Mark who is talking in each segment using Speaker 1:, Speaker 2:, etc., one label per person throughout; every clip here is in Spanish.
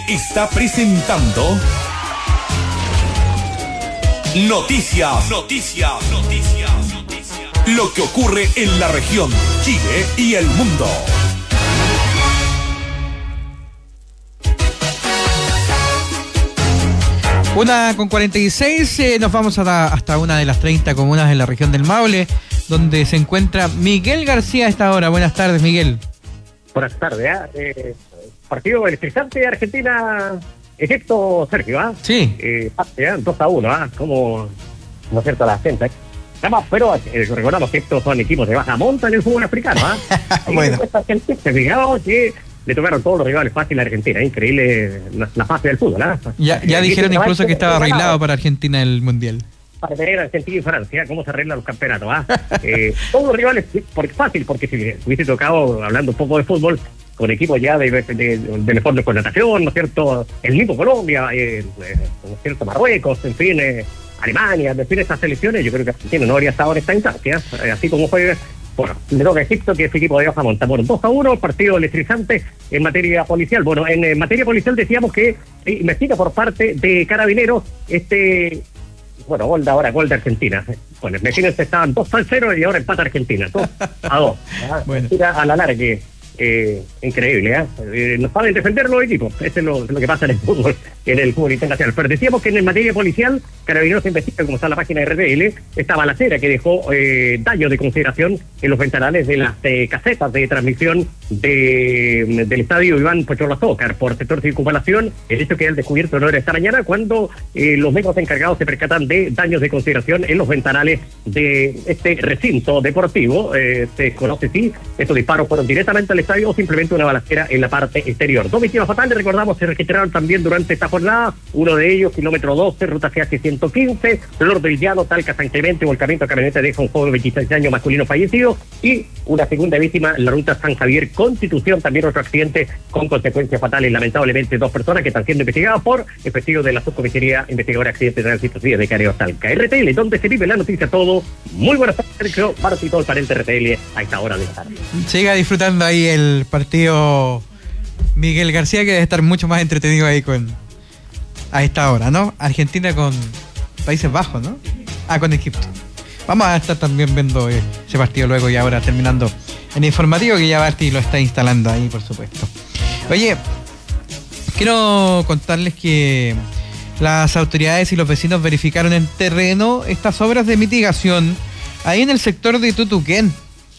Speaker 1: está presentando Noticias. Lo que ocurre en la región, Chile y el mundo.
Speaker 2: Una con 46, nos vamos hasta una de las 30 comunas de la región del Maule, donde se encuentra Miguel García a esta hora. Buenas tardes, Miguel.
Speaker 3: Buenas tardes. Partido electrizante Argentina-Egipto, Sergio.
Speaker 2: Sí.
Speaker 3: 2-1, como no es cierto la gente. Además, pero recordamos que estos son equipos de baja monta en el fútbol africano.
Speaker 2: Bueno.
Speaker 3: Fijado que le tocaron todos los rivales fáciles a Argentina. Increíble la fase del fútbol.
Speaker 2: Ya dijeron incluso que estaba arreglado para Argentina el Mundial.
Speaker 3: Para tener a Argentina y Francia, cómo se arreglan los campeonatos. Todos los rivales, fácil, porque si hubiese tocado, hablando un poco de fútbol, con equipos ya de mejor connotación, ¿no es cierto? El mismo Colombia, ¿no es cierto? Marruecos, en fin, Alemania, en fin, estas selecciones, yo creo que Argentina no habría estado en esta instancia, así como fue. Bueno, le toca a Egipto, que es equipo de baja monta. Bueno, 2-1, partido electrizante en materia policial. Bueno, en materia policial decíamos que investiga por parte de Carabineros bueno, gol de Argentina. Bueno, imagínense, estaban 2-0 y ahora empata Argentina, 2-2.
Speaker 2: Bueno.
Speaker 3: A la larga, increíble, no saben defender los equipos. Eso es lo que pasa en el fútbol internacional. Pero decíamos que en materia policial, Carabineros investiga, como está en la página de RTL, esta balacera que dejó daño de consideración en los ventanales de las casetas de transmisión del estadio Iván Pocholo Azócar por sector circunvalación. El hecho que han descubierto no era esta mañana, cuando los médicos encargados se percatan de daños de consideración en los ventanales de este recinto deportivo. Se conoce si estos disparos fueron directamente al estadio o simplemente una balacera en la parte exterior. 2 víctimas fatales, recordamos, se registraron también durante esta jornada. Uno de ellos, kilómetro 12, ruta CH 115, Flor del Llano, Talca, San Clemente, volcamiento a camioneta deja un joven de 26 años masculino fallecido, y una segunda víctima en la ruta San Javier Constitución, también otro accidente con consecuencias fatales, lamentablemente 2 personas que están siendo investigadas por efectivos de la subcomisaría investigadora de accidentes de tránsito de Careo Talca. RTL, donde se vive la noticia todo. Muy buenas tardes, Sergio, para ti todo el panel de RTL a esta hora de la tarde.
Speaker 2: Siga disfrutando ahí el partido, Miguel García, que debe estar mucho más entretenido ahí a esta hora, ¿no? Argentina con Países Bajos, ¿no? Con Egipto. Vamos a estar también viendo ese partido luego, y ahora terminando en informativo, que ya Barty lo está instalando ahí, por supuesto. Oye, quiero contarles que las autoridades y los vecinos verificaron en terreno estas obras de mitigación ahí en el sector de Tutuquén.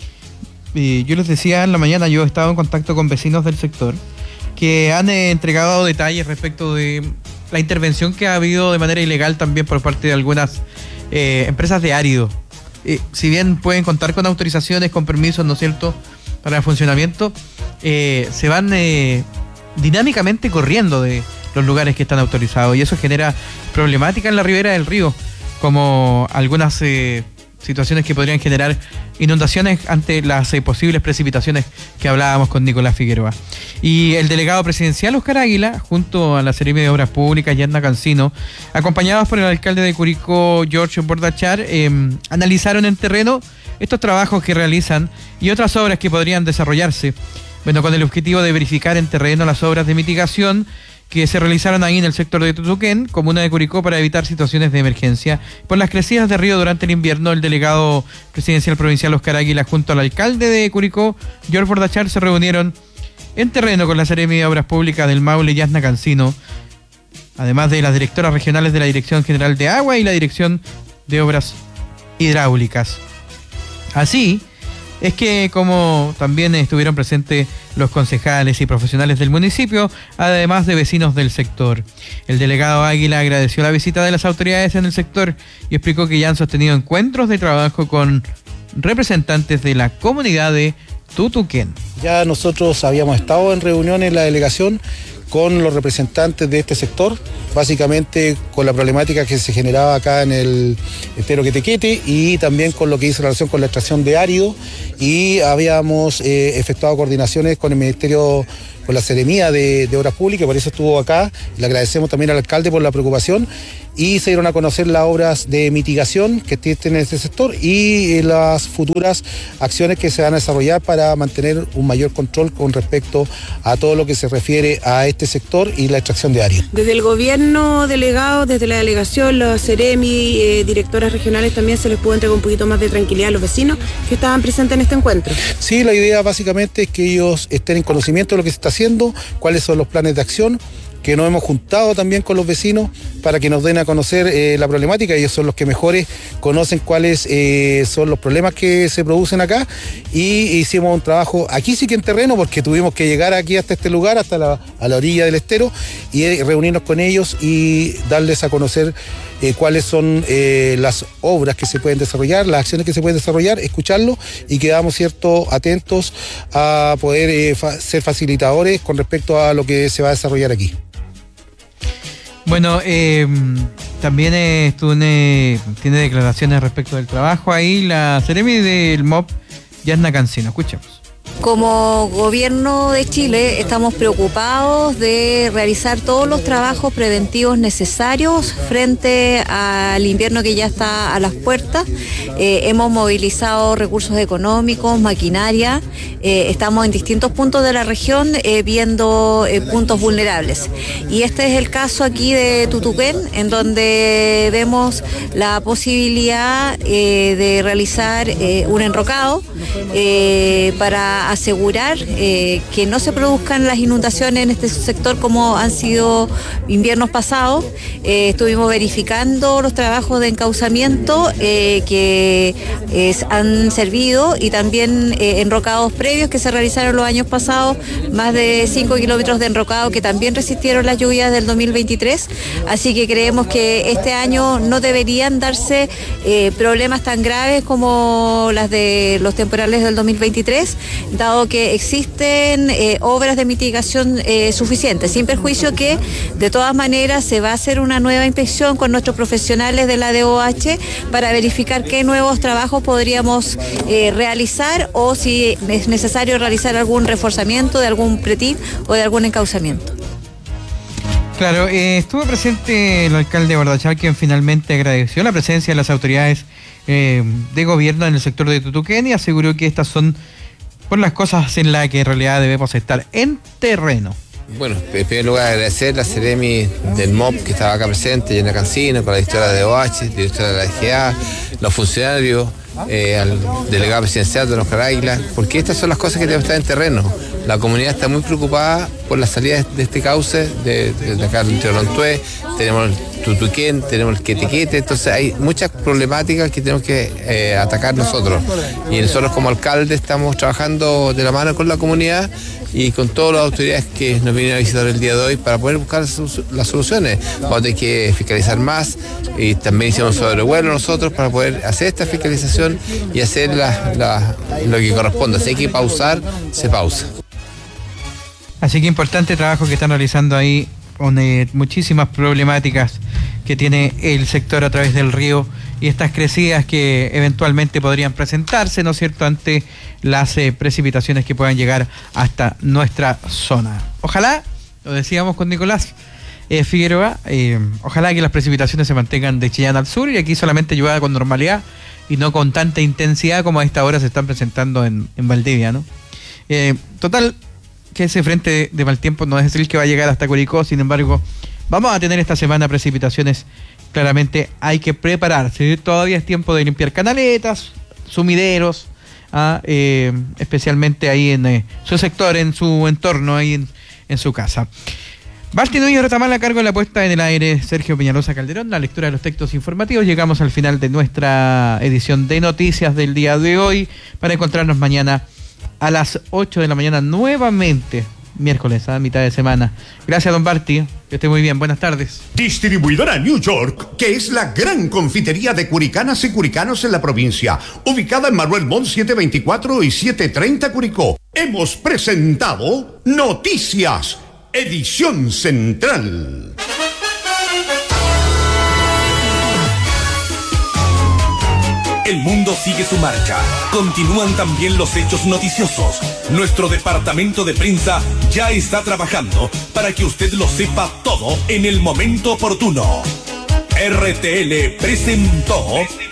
Speaker 2: Y yo les decía en la mañana, yo he estado en contacto con vecinos del sector que han entregado detalles respecto de la intervención que ha habido de manera ilegal también por parte de algunas empresas de árido. Si bien pueden contar con autorizaciones, con permisos, ¿no es cierto?, para el funcionamiento, se van dinámicamente corriendo de los lugares que están autorizados, y eso genera problemática en la ribera del río, como algunas situaciones que podrían generar inundaciones ante las posibles precipitaciones que hablábamos con Nicolás Figueroa. Y el delegado presidencial Oscar Águila, junto a la Seremi de Obras Públicas, Yasna Cancino, acompañados por el alcalde de Curicó, George Bordachar, analizaron en terreno estos trabajos que realizan y otras obras que podrían desarrollarse, bueno, con el objetivo de verificar en terreno las obras de mitigación que se realizaron ahí en el sector de Tutuquén, comuna de Curicó, para evitar situaciones de emergencia por las crecidas de río durante el invierno. El delegado presidencial provincial Oscar Águila, junto al alcalde de Curicó, George Bordachar, se reunieron en terreno con la Seremi de Obras Públicas del Maule, Yasna Cancino, además de las directoras regionales de la Dirección General de Agua y la Dirección de Obras Hidráulicas. Así es que, como también estuvieron presentes los concejales y profesionales del municipio, además de vecinos del sector. El delegado Águila agradeció la visita de las autoridades en el sector y explicó que ya han sostenido encuentros de trabajo con representantes de la comunidad de Tutuquén.
Speaker 4: Ya nosotros habíamos estado en reuniones en la delegación con los representantes de este sector, básicamente con la problemática que se generaba acá en el estero Quetequete, y también con lo que hizo relación con la extracción de árido, y habíamos efectuado coordinaciones con el Ministerio la Seremía de Obras Públicas, por eso estuvo acá. Le agradecemos también al alcalde por la preocupación y se dieron a conocer las obras de mitigación que existen en este sector y las futuras acciones que se van a desarrollar para mantener un mayor control con respecto a todo lo que se refiere a este sector y la extracción de área.
Speaker 5: Desde el gobierno delegado, desde la delegación, los Seremi, directoras regionales, también se les pudo entregar un poquito más de tranquilidad a los vecinos que estaban presentes en este encuentro.
Speaker 4: Sí, la idea básicamente es que ellos estén en conocimiento de lo que se está haciendo, cuáles son los planes de acción, que nos hemos juntado también con los vecinos para que nos den a conocer la problemática. Ellos son los que mejores conocen cuáles son los problemas que se producen acá, y hicimos un trabajo aquí sí que en terreno, porque tuvimos que llegar aquí hasta este lugar, hasta a la orilla del estero, y reunirnos con ellos y darles a conocer cuáles son las obras que se pueden desarrollar, las acciones que se pueden desarrollar, escucharlo, y quedamos atentos a poder ser facilitadores con respecto a lo que se va a desarrollar aquí.
Speaker 2: Bueno, también tiene declaraciones respecto del trabajo ahí la Seremi del MOP, Yasna Cancino. Escuchemos.
Speaker 6: Como gobierno de Chile estamos preocupados de realizar todos los trabajos preventivos necesarios frente al invierno que ya está a las puertas. Hemos movilizado recursos económicos, maquinaria, estamos en distintos puntos de la región viendo puntos vulnerables. Y este es el caso aquí de Tutuquén, en donde vemos la posibilidad de realizar un enrocado para asegurar que no se produzcan las inundaciones en este sector como han sido inviernos pasados. Estuvimos verificando los trabajos de encauzamiento que han servido, y también enrocados previos que se realizaron los años pasados, más de 5 kilómetros de enrocado que también resistieron las lluvias del 2023, así que creemos que este año no deberían darse problemas tan graves como las de los temporales del 2023, dado que existen obras de mitigación suficientes, sin perjuicio que de todas maneras se va a hacer una nueva inspección con nuestros profesionales de la DOH para verificar qué nuevos trabajos podríamos realizar, o si es necesario realizar algún reforzamiento de algún pretil o de algún encauzamiento.
Speaker 2: Claro, estuvo presente el alcalde Bordachal, quien finalmente agradeció la presencia de las autoridades de gobierno en el sector de Tutuquén y aseguró que estas son por las cosas en las que en realidad debemos estar en terreno.
Speaker 7: Bueno, en primer lugar agradecer a la Seremi del MOP que estaba acá presente, Yasna Cancino, con la directora de OH, directora de la DGA, los funcionarios, al delegado presidencial de Oscar Águila, porque estas son las cosas que deben estar en terreno. La comunidad está muy preocupada por la salida de este cauce, de acá del Río Lontué, tenemos el Tutuquén, tenemos el Quetequete, entonces hay muchas problemáticas que tenemos que atacar nosotros. Y nosotros como alcalde estamos trabajando de la mano con la comunidad y con todas las autoridades que nos vienen a visitar el día de hoy para poder buscar las soluciones. Vamos a tener que fiscalizar más, y también hicimos un sobrevuelo nosotros para poder hacer esta fiscalización y hacer lo que corresponde. Si hay que pausar, se pausa.
Speaker 2: Así que importante trabajo que están realizando ahí con muchísimas problemáticas que tiene el sector a través del río y estas crecidas que eventualmente podrían presentarse, ¿no es cierto?, ante las precipitaciones que puedan llegar hasta nuestra zona. Ojalá, lo decíamos con Nicolás Figueroa, ojalá que las precipitaciones se mantengan de Chillán al sur y aquí solamente llueva con normalidad y no con tanta intensidad como a esta hora se están presentando en Valdivia, ¿no? Total, que ese frente de mal tiempo no es el que va a llegar hasta Curicó, sin embargo, vamos a tener esta semana precipitaciones. Claramente hay que prepararse, todavía es tiempo de limpiar canaletas, sumideros, especialmente ahí en su sector, en su entorno, ahí en su casa. Balti Núñez Retamal a cargo de la puesta en el aire, Sergio Peñalosa Calderón, la lectura de los textos informativos. Llegamos al final de nuestra edición de noticias del día de hoy, para encontrarnos mañana a las 8 de la mañana nuevamente, miércoles, a mitad de semana. Gracias, don Barty, que esté muy bien, buenas tardes.
Speaker 1: Distribuidora New York, que es la gran confitería de curicanas y curicanos en la provincia, ubicada en Manuel Montt 724 y 730 Curicó. Hemos presentado Noticias, edición central.
Speaker 8: El mundo sigue su marcha. Continúan también los hechos noticiosos. Nuestro departamento de prensa ya está trabajando para que usted lo sepa todo en el momento oportuno. RTL presentó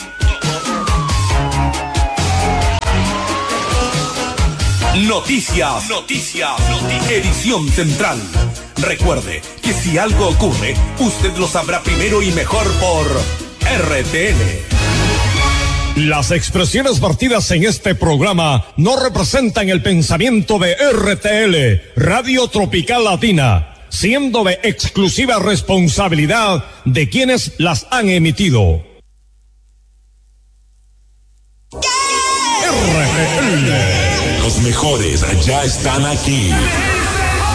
Speaker 8: Noticias, edición central. Recuerde que si algo ocurre, usted lo sabrá primero y mejor por RTL.
Speaker 9: Las expresiones vertidas en este programa no representan el pensamiento de RTL, Radio Tropical Latina, siendo de exclusiva responsabilidad de quienes las han emitido.
Speaker 10: RTL. Los mejores ya están aquí.